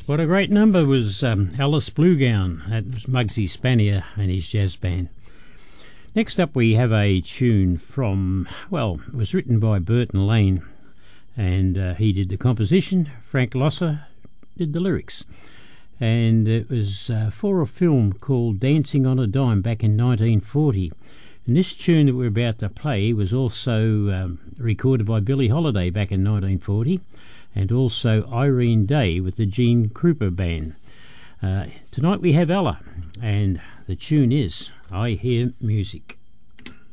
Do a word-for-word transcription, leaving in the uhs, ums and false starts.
What a great number was um, Alice Bluegown. That was Muggsy Spanier and his jazz band. Next up we have a tune from, well, it was written by Burton Lane, and uh, he did the composition. Frank Loesser did the lyrics. And it was uh, for a film called Dancing on a Dime back in nineteen forty. And this tune that we're about to play was also um, recorded by Billie Holiday back in nineteen forty, and also Irene Day with the Gene Krupa Band. Uh, tonight we have Ella, and the tune is I Hear Music.